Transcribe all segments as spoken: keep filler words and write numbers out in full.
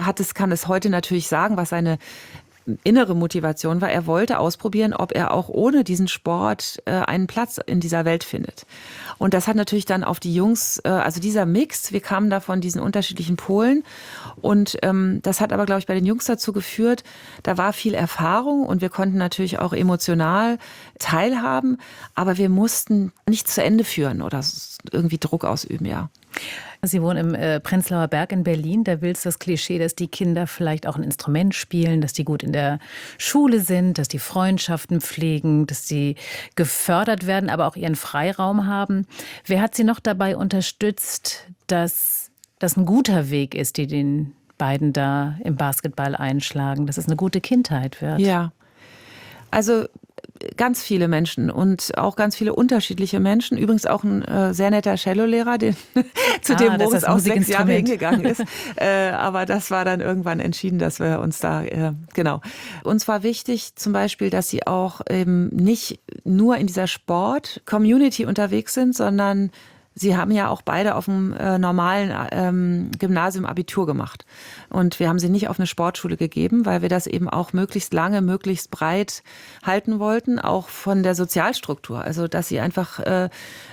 hat es, kann es heute natürlich sagen, was seine innere Motivation war. Er wollte ausprobieren, ob er auch ohne diesen Sport äh, einen Platz in dieser Welt findet. Und das hat natürlich dann auf die Jungs, äh, also dieser Mix, wir kamen da von diesen unterschiedlichen Polen und ähm, das hat aber, glaube ich, bei den Jungs dazu geführt, da war viel Erfahrung und wir konnten natürlich auch emotional teilhaben, aber wir mussten nicht zu Ende führen oder irgendwie Druck ausüben, ja. Sie wohnen im äh, Prenzlauer Berg in Berlin. Da will es das Klischee, dass die Kinder vielleicht auch ein Instrument spielen, dass die gut in der Schule sind, dass die Freundschaften pflegen, dass sie gefördert werden, aber auch ihren Freiraum haben. Wer hat Sie noch dabei unterstützt, dass das ein guter Weg ist, die den beiden da im Basketball einschlagen, dass es eine gute Kindheit wird? Ja, also ganz viele Menschen und auch ganz viele unterschiedliche Menschen. Übrigens auch ein äh, sehr netter Cellolehrer, den, zu ah, dem Moritz auch sechs Jahre Musikinstrument. hingegangen ist. äh, aber das war dann irgendwann entschieden, dass wir uns da, äh, genau. Uns war wichtig zum Beispiel, dass sie auch eben nicht nur in dieser Sport-Community unterwegs sind, sondern sie haben ja auch beide auf dem äh, normalen ähm, Gymnasium Abitur gemacht. Und wir haben sie nicht auf eine Sportschule gegeben, weil wir das eben auch möglichst lange, möglichst breit halten wollten, auch von der Sozialstruktur. Also, dass sie einfach äh,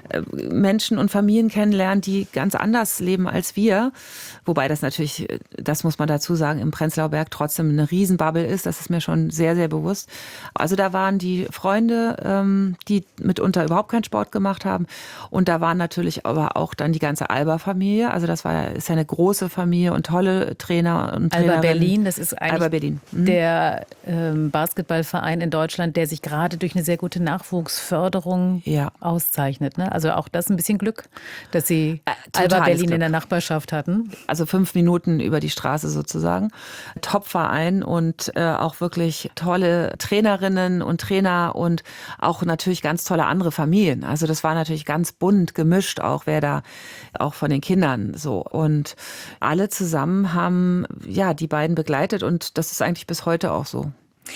Menschen und Familien kennenlernen, die ganz anders leben als wir. Wobei das natürlich, das muss man dazu sagen, im Prenzlauer Berg trotzdem eine Riesenbubble ist. Das ist mir schon sehr, sehr bewusst. Also da waren die Freunde, ähm, die mitunter überhaupt keinen Sport gemacht haben. Und da waren natürlich aber auch dann die ganze Alba-Familie. Also das war, ist ja eine große Familie und tolle Trainer und Trainerinnen. Alba Berlin, das ist eigentlich Alba Berlin. Mhm. der ähm, Basketballverein in Deutschland, der sich gerade durch eine sehr gute Nachwuchsförderung ja. auszeichnet. Ne? Also auch das ein bisschen Glück, dass Sie äh, Alba Berlin Glück. in der Nachbarschaft hatten. Also fünf Minuten über die Straße sozusagen. Top-Verein und äh, auch wirklich tolle Trainerinnen und Trainer und auch natürlich ganz tolle andere Familien. Also das war natürlich ganz bunt gemischt, auch wer da, auch von den Kindern so. Und alle zusammen haben ja die beiden begleitet und das ist eigentlich bis heute auch so.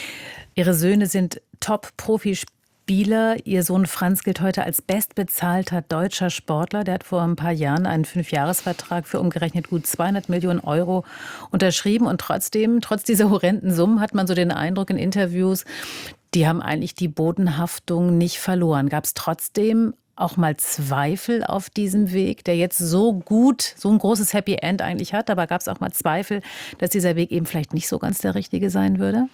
Ihre Söhne sind Top-Profispieler. Ihr Sohn Franz gilt heute als bestbezahlter deutscher Sportler. Der hat vor ein paar Jahren einen Fünfjahresvertrag für umgerechnet gut zweihundert Millionen Euro unterschrieben. Und trotzdem, trotz dieser horrenden Summen, hat man so den Eindruck in Interviews, die haben eigentlich die Bodenhaftung nicht verloren. Gab es trotzdem auch mal Zweifel auf diesem Weg, der jetzt so gut, so ein großes Happy End eigentlich hat, aber gab es auch mal Zweifel, dass dieser Weg eben vielleicht nicht so ganz der richtige sein würde?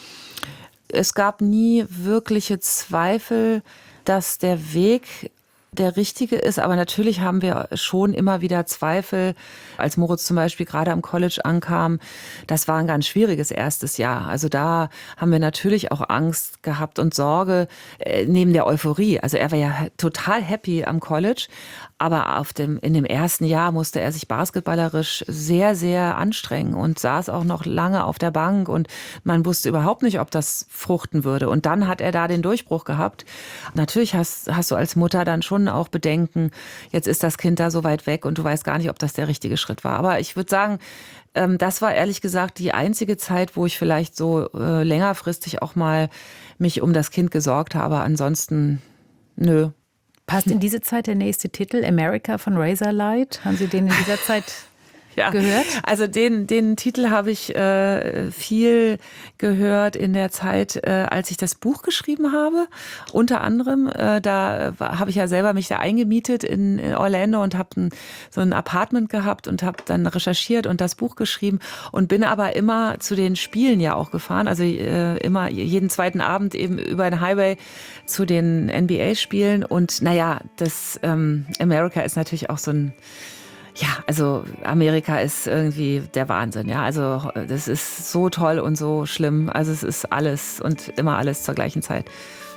Es gab nie wirkliche Zweifel, dass der Weg der richtige ist. Aber natürlich haben wir schon immer wieder Zweifel, als Moritz zum Beispiel gerade am College ankam. Das war ein ganz schwieriges erstes Jahr. Also da haben wir natürlich auch Angst gehabt und Sorge äh, neben der Euphorie. Also er war ja total happy am College. Aber auf dem, in dem ersten Jahr musste er sich basketballerisch sehr, sehr anstrengen und saß auch noch lange auf der Bank und man wusste überhaupt nicht, ob das fruchten würde. Und dann hat er da den Durchbruch gehabt. Natürlich hast, hast du als Mutter dann schon auch Bedenken, jetzt ist das Kind da so weit weg und du weißt gar nicht, ob das der richtige Schritt war. Aber ich würde sagen, das war ehrlich gesagt die einzige Zeit, wo ich vielleicht so längerfristig auch mal mich um das Kind gesorgt habe. Ansonsten, nö. Passt in diese Zeit der nächste Titel, America von Razorlight? Haben Sie den in dieser Zeit ja, gehört? Also den, den Titel habe ich äh, viel gehört in der Zeit, äh, als ich das Buch geschrieben habe. Unter anderem, äh, da habe ich ja selber mich da eingemietet in, in Orlando und habe so ein Apartment gehabt und habe dann recherchiert und das Buch geschrieben und bin aber immer zu den Spielen ja auch gefahren. Also äh, immer jeden zweiten Abend eben über den Highway zu den N B A-Spielen. Und naja, das ähm, America ist natürlich auch so ein Ja, also Amerika ist irgendwie der Wahnsinn, ja. Also das ist so toll und so schlimm. Also es ist alles und immer alles zur gleichen Zeit.